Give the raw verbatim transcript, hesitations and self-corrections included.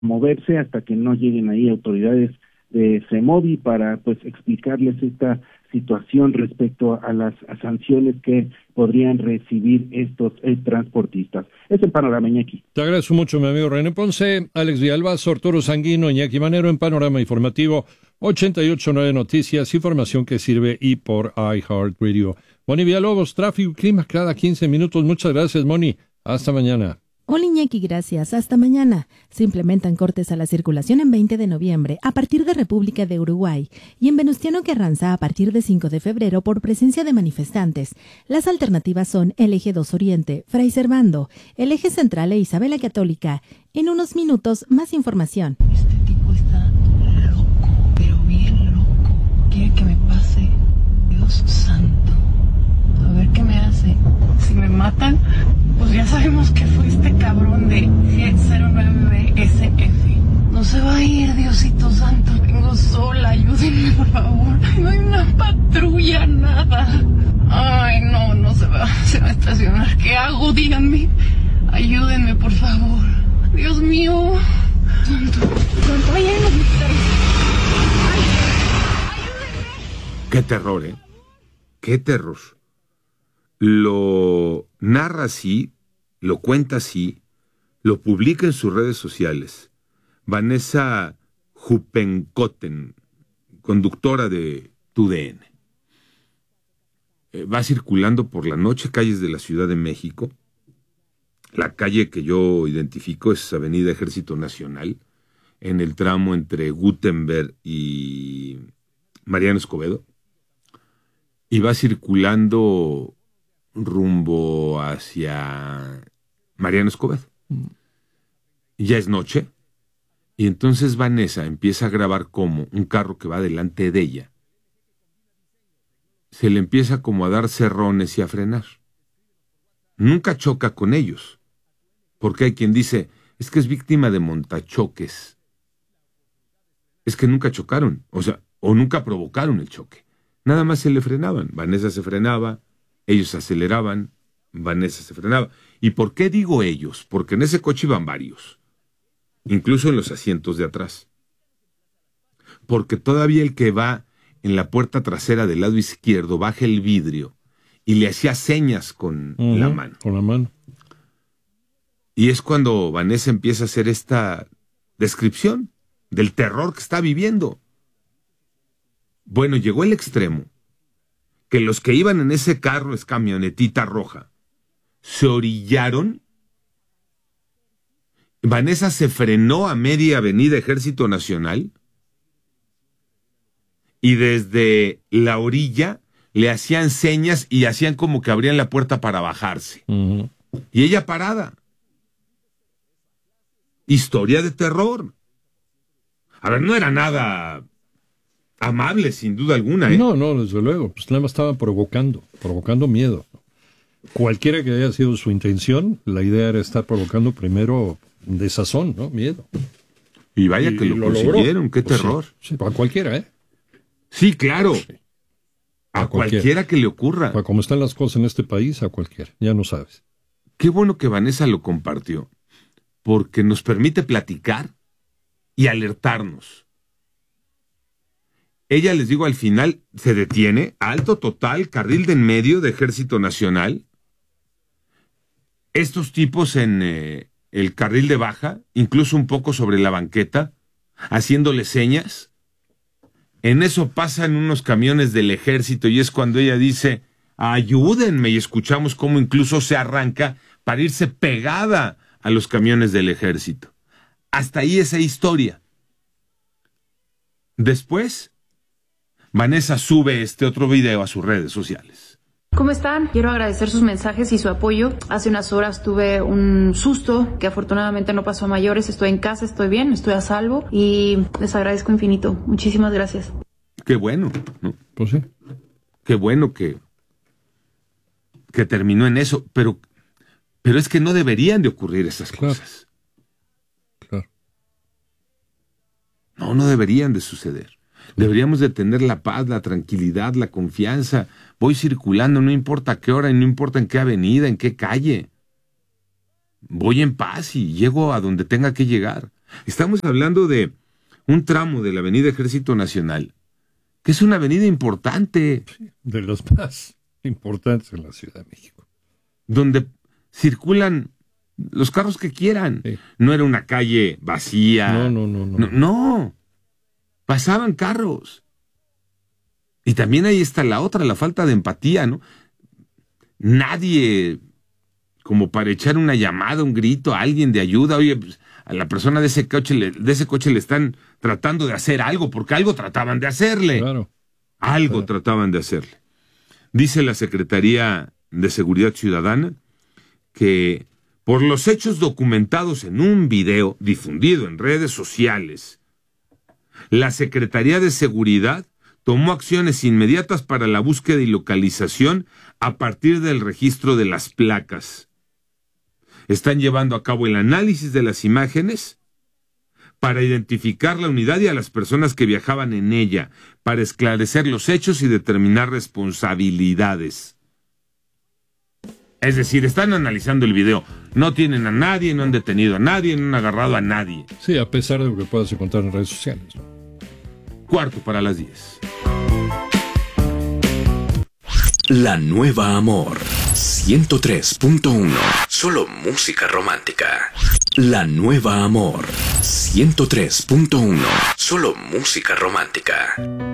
moverse hasta que no lleguen ahí autoridades de CEMOVI para pues explicarles esta situación respecto a las a sanciones que podrían recibir estos eh, transportistas. Es el panorama, Iñaki. Te agradezco mucho, mi amigo René Ponce, Alex Villalbazo, Arturo Sanguino, Iñaki Manero en Panorama Informativo ochenta y ocho punto nueve Noticias, información que sirve y por iHeartRadio. Moni Villalobos, tráfico y clima cada quince minutos. Muchas gracias, Moni. Hasta mañana. Hola Iñaki, gracias. Hasta mañana. Se implementan cortes a la circulación en veinte de noviembre a partir de República de Uruguay y en Venustiano Carranza a partir de cinco de febrero por presencia de manifestantes. Las alternativas son el eje dos Oriente, Fray Servando, el eje central e Isabela Católica. En unos minutos, más información. Este tipo está loco, pero bien loco. Quiere que me pase. Dios santo. A ver qué me hace. Si me matan, pues ya sabemos que fue este cabrón de G cero nueve B S F. No se va a ir, Diosito santo. Vengo sola, ayúdenme por favor. No hay una patrulla, nada. Ay, no, no se va, se va a estacionar. ¿Qué hago? Díganme. Ayúdenme, por favor. Dios mío. Santo, santo, ay, ay, no me Ay, ayúdenme. Qué terror, ¿eh? Qué terror. Lo narra así, lo cuenta así, lo publica en sus redes sociales. Vanessa Jupenkoten, conductora de T U D N. Eh, va circulando por la noche calles de la Ciudad de México. La calle que yo identifico es Avenida Ejército Nacional, en el tramo entre Gutenberg y Mariano Escobedo. Y va circulando rumbo hacia Mariano Escobedo. Ya es noche, y entonces Vanessa empieza a grabar como un carro que va delante de ella se le empieza como a dar cerrones y a frenar. Nunca choca con ellos, porque hay quien dice, es que es víctima de montachoques. Es que nunca chocaron, o sea, o nunca provocaron el choque. Nada más se le frenaban. Vanessa se frenaba, ellos aceleraban, Vanessa se frenaba. ¿Y por qué digo ellos? Porque en ese coche iban varios, incluso en los asientos de atrás. Porque todavía el que va en la puerta trasera del lado izquierdo baja el vidrio y le hacía señas con uh-huh, la mano. Con la mano. Y es cuando Vanessa empieza a hacer esta descripción del terror que está viviendo. Bueno, llegó el extremo que los que iban en ese carro, es camionetita roja, se orillaron. Vanessa se frenó a media avenida Ejército Nacional y desde la orilla le hacían señas y hacían como que abrían la puerta para bajarse. Uh-huh. Y ella parada. Historia de terror. A ver, no era nada amable, sin duda alguna, ¿eh? No, no, desde luego. Pues nada más estaban provocando, provocando miedo. Cualquiera que haya sido su intención, la idea era estar provocando primero desazón, ¿no? Miedo. Y vaya y, que lo, lo consiguieron, qué pues terror. Sí, sí, a cualquiera, ¿eh? Sí, claro. Sí. A, a cualquiera. cualquiera que le ocurra. Para como están las cosas en este país, a cualquiera, ya no sabes. Qué bueno que Vanessa lo compartió, porque nos permite platicar y alertarnos. Ella, les digo, al final se detiene, alto total, carril de en medio de Ejército Nacional. Estos tipos en eh, el carril de baja, incluso un poco sobre la banqueta, haciéndole señas. En eso pasan unos camiones del ejército y es cuando ella dice, ayúdenme, y escuchamos cómo incluso se arranca para irse pegada a los camiones del ejército. Hasta ahí esa historia. Después, Vanessa sube este otro video a sus redes sociales. ¿Cómo están? Quiero agradecer sus mensajes y su apoyo. Hace unas horas tuve un susto que afortunadamente no pasó a mayores. Estoy en casa, estoy bien, estoy a salvo y les agradezco infinito. Muchísimas gracias. Qué bueno, ¿no? Pues sí. Qué bueno que, que terminó en eso, pero, pero es que no deberían de ocurrir esas claro. cosas. Claro. No, no deberían de suceder. Deberíamos de tener la paz, la tranquilidad, la confianza. Voy circulando, no importa qué hora y no importa en qué avenida, en qué calle. Voy en paz y llego a donde tenga que llegar. Estamos hablando de un tramo de la Avenida Ejército Nacional, que es una avenida importante. De los más importantes en la Ciudad de México. Donde circulan los carros que quieran. Sí. No era una calle vacía. No, no, no, no. No, no. Pasaban carros. Y también ahí está la otra, la falta de empatía, ¿no? Nadie, como para echar una llamada, un grito a alguien de ayuda. Oye, pues, a la persona de ese coche, le, de ese coche le están tratando de hacer algo, porque algo trataban de hacerle. Claro. Algo claro. trataban de hacerle. Dice la Secretaría de Seguridad Ciudadana que por los hechos documentados en un video difundido en redes sociales, la Secretaría de Seguridad tomó acciones inmediatas para la búsqueda y localización a partir del registro de las placas. Están llevando a cabo el análisis de las imágenes para identificar la unidad y a las personas que viajaban en ella, para esclarecer los hechos y determinar responsabilidades. Es decir, están analizando el video. No tienen a nadie, no han detenido a nadie, no han agarrado a nadie. Sí, a pesar de lo que puedas encontrar en redes sociales, ¿no? Cuarto para las diez. La Nueva Amor, ciento tres punto uno. Solo música romántica. La Nueva Amor, ciento tres punto uno. Solo música romántica.